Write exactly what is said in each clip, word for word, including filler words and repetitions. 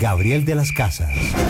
Gabriel de las Casas.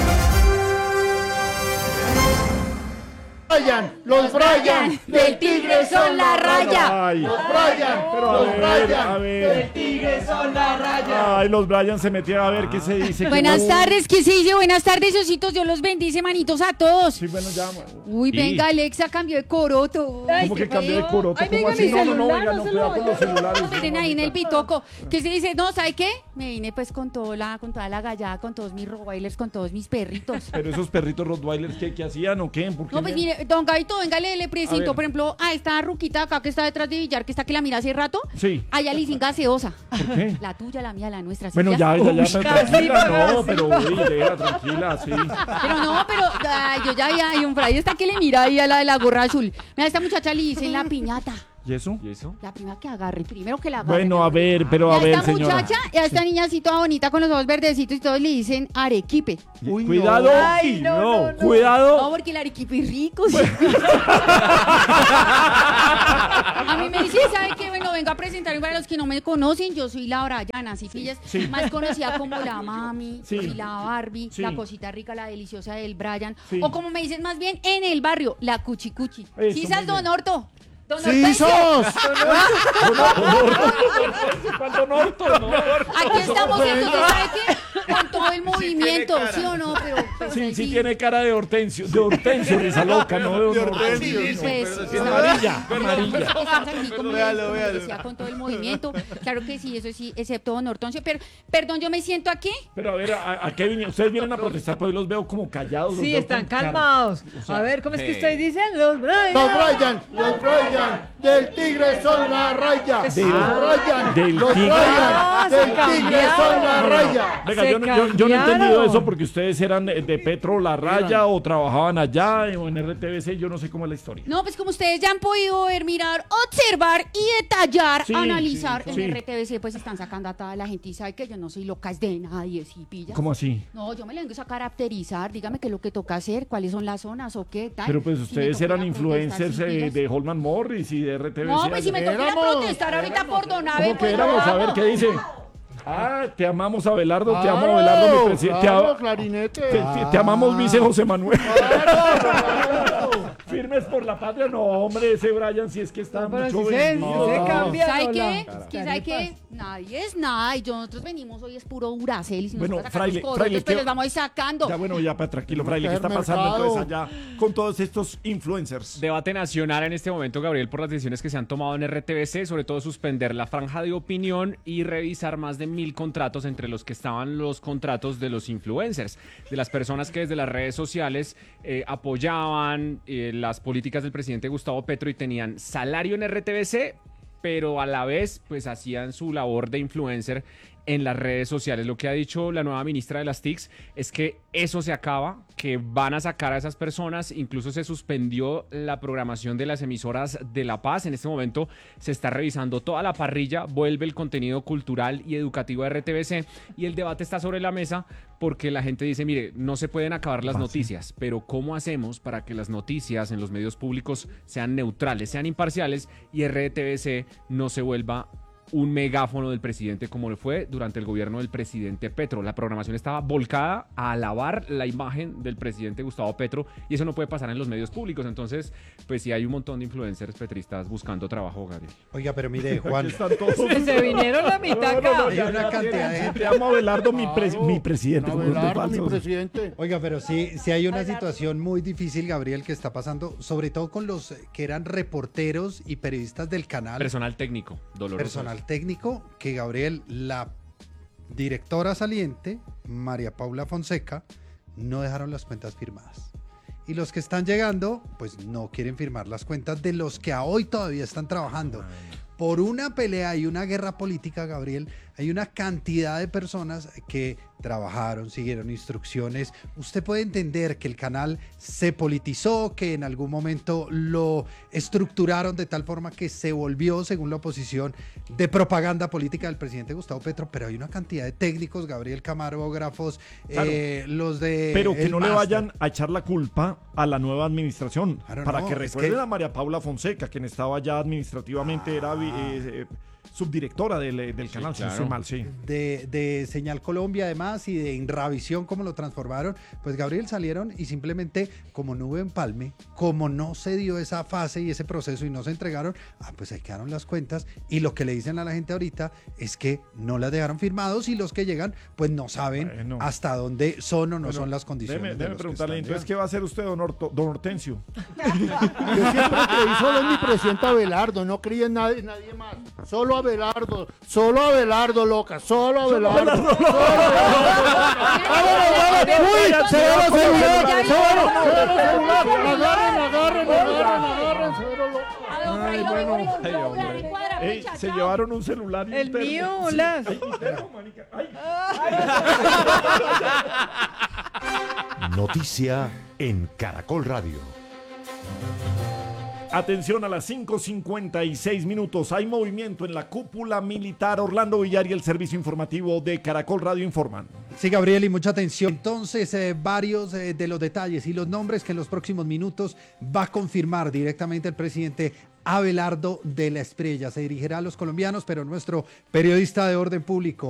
Bryan, los Bryan del Tigre son la raya. Ay. Los Bryan, Pero los a ver, Bryan a ver. del Tigre son la raya. Ay, los Bryan se metieron a ver qué se dice. Buenas que... tardes, ¿qué se dice? Buenas tardes, ositos, Dios los bendice, manitos a todos. Sí, bueno, ya. Uy, venga, Alexa cambió de coroto. Ay, ¿cómo que cambió de coroto? Ay, ¿Cómo venga, así? mi No, no, no, celular, venga, no no, se cuidado lo con los celulares. Miren ahí en el pitoco. ¿Qué se dice? No, ¿sabe qué? Me vine pues con todo la, con toda la gallada, con todos mis rottweilers, con todos mis perritos. Pero esos perritos rottweilers, ¿qué, qué hacían o qué? ¿Por qué No, pues me- mire, don Gabito, venga, le, le A presento, ver. por ejemplo, a esta ruquita acá que está detrás de Villar, que está que la mira hace rato. Sí. Allá le dicen gaseosa. ¿Por qué? La tuya, la mía, la nuestra. ¿sí? Bueno, ya, ya, ya, Uy, tranquila, casi, no, casi. pero uy, deja, tranquila, sí. Pero no, pero ay, yo ya vi, hay un fray está que le mira ahí a la de la gorra azul. Mira, a esta muchacha le dicen la piñata. ¿Y eso? ¿Y eso? La primera que agarre, primero que la agarre. Bueno, a ver, pero Y a a ver, esta señora. muchacha y a esta niña así toda bonita con los ojos verdecitos y todos le dicen arequipe. Uy, cuidado, Ay, no, no, no. cuidado. No, porque el arequipe es rico. sí. A mí me dice, ¿sabe qué? Bueno, vengo a presentarme para los que no me conocen. Yo soy la Brayana, ¿sí pillas? Sí. Más conocida como la Mami, Sí. y la Barbie, Sí. la cosita rica, la deliciosa del Brian. Sí. O como me dicen más bien en el barrio, la Cuchicuchi. Eso, ¿Sí muy sabes, Don bien. Horto? Don ¡Sí Hortensio. sos! ¿Cuánto norto, no? Aquí estamos, entonces, ¿sabe qué? Con todo el movimiento, ¿sí o no? Pero, pero Sí, pues, sí tiene cara de Hortensio, de Hortensio, de esa loca, no de Hortensio. Pues, Es amarilla, amarilla. Estamos aquí como, Véalo, como véalo. decía, con todo el movimiento. Claro que sí, eso sí, excepto Don Hortensio. Pero, perdón, yo me siento aquí. Pero a ver, ¿a, a qué vienen? Ustedes vienen a protestar, pues los veo como callados. los Sí, veo están con cara- calmados. O sea, A ver, ¿cómo es que hey. ustedes dicen? Los Bryan. Los Bryan, los Bryan del Tigre son la raya. Del- Los Bryan, del los Tigre. Ah, Bryan se del Tigre son la cambiaron. raya. Venga, Se yo, no- yo- yo no he cambiaron. entendido eso porque ustedes eran de, de Petro La Raya o trabajaban allá o en R T V C, yo no sé cómo es la historia. No, pues como ustedes ya han podido ver, mirar, observar y detallar, Sí, analizar sí, en sí. R T V C, pues están sacando a toda la gente y sabe que yo no soy loca es de nadie, ¿sí pillas? ¿Cómo así? No, yo me le vengo a caracterizar, dígame qué es lo que toca hacer, cuáles son las zonas o qué tal. Pero pues Si me ustedes toca ir eran a protestar, influencers ¿sí eh, pillas? de Holman Morris y de R T V C. No, pues si me toca ir a Éramos, protestar ahorita por Donave, ¿Cómo que pues éramos? lo A ver, hago. ¿qué dice? Ah, te amamos Abelardo, te amo Claro, Abelardo, mi presidente. claro, Te, clarinete. te- te- te amamos, vice José Manuel. Claro. Firmes por la patria, no, hombre, ese Brian sí es que está Pero mucho si se, vendido. si se No. cambia. ¿Sabe Lola. qué? Es que ¿sabe qué? Nadie es nada y nosotros venimos hoy es puro Duracell y si Bueno, nosotros sacamos fraile, corotos, fraile, pues ¿qué- los vamos a ir sacando. Ya bueno, ya para tranquilo, Fraile, ¿qué está Supermercado. pasando entonces allá con todos estos influencers? Debate nacional en este momento, Gabriel, por las decisiones que se han tomado en R T V C, sobre todo suspender la franja de opinión y revisar más de mil contratos, entre los que estaban los contratos de los influencers, de las personas que desde las redes sociales eh, apoyaban eh, las políticas del presidente Gustavo Petro y tenían salario en R T V C, pero a la vez pues hacían su labor de influencer en las redes sociales. Lo que ha dicho la nueva ministra de las T I Cs es que eso se acaba, que van a sacar a esas personas, incluso se suspendió la programación de las emisoras de La Paz. En este momento se está revisando toda la parrilla, vuelve el contenido cultural y educativo de R T V C y el debate está sobre la mesa porque la gente dice, mire, no se pueden acabar las noticias, pero ¿cómo hacemos para que las noticias en los medios públicos sean neutrales, sean imparciales y R T V C no se vuelva un megáfono del presidente como lo fue durante el gobierno del presidente Petro? La programación estaba volcada a alabar la imagen del presidente Gustavo Petro y eso no puede pasar en los medios públicos. Entonces, pues sí hay un montón de influencers petristas buscando trabajo, Gabriel. Oiga, pero mire, Juan, Aquí están todos. Se vinieron la mitad acá. hay una cantidad de gente. Te amo, Abelardo, mi, pres- mi presidente. como Abelardo, los de mi falsos. presidente. Oiga, pero sí, sí hay una situación muy difícil, Gabriel, que está pasando, sobre todo con los eh, que eran reporteros y periodistas del canal, Personal técnico, doloroso. personal técnico, que Gabriel, la directora saliente, María Paula Fonseca, no dejaron las cuentas firmadas. Y los que están llegando, pues no quieren firmar las cuentas de los que a hoy todavía están trabajando. Por una pelea y una guerra política, Gabriel, hay una cantidad de personas que trabajaron, siguieron instrucciones. Usted puede entender que el canal se politizó, que en algún momento lo estructuraron de tal forma que se volvió, según la oposición, de propaganda política del presidente Gustavo Petro, pero hay una cantidad de técnicos, Gabriel, camarógrafos, Claro. eh, los de... Pero que el no le máster. vayan a echar la culpa a la nueva administración. Claro, para no, que es recuerden que- a María Paula Fonseca, quien estaba ya administrativamente, era vi- eh, eh, subdirectora del, del canal, si no estoy mal, sí. De, de Señal Colombia además y de Inravisión, como lo transformaron, pues Gabriel salieron y simplemente como no hubo empalme, como no se dio esa fase y ese proceso y no se entregaron, ah, pues ahí quedaron las cuentas y lo que le dicen a la gente ahorita es que no las dejaron firmados y los que llegan pues no saben Bueno. hasta dónde son o no Bueno, son las condiciones. Déjeme, de déjeme los que preguntarle, están entonces, ¿qué va a hacer usted, don, Horto- don Hortensio? Yo siempre creí solo en mi presidente Abelardo, no creí en nadie, nadie más. Solo Abelardo, solo Abelardo, loca, solo Abelardo. Solo Abelardo. ¡Uy! ¡Se ve los celulares! ¡Se ve los celulares! ¡Agarren, agarren, agarren, agarren! ¡Se ve los- A don Fray lo dejo los doblar y cuadrar, Ey, muchacha. se llevaron un celular y un El termo. mío, Sí. hola. Ay, un termo, manica. Ay. Noticia en Caracol Radio. Atención, a las cinco cincuenta y seis minutos. Hay movimiento en la cúpula militar. Orlando Villar y el servicio informativo de Caracol Radio informan. Sí, Gabriel, y mucha atención. Entonces, eh, varios eh, de los detalles y los nombres que en los próximos minutos va a confirmar directamente el presidente Abelardo de la Espriella. Se dirigirá a los colombianos, pero nuestro periodista de orden público,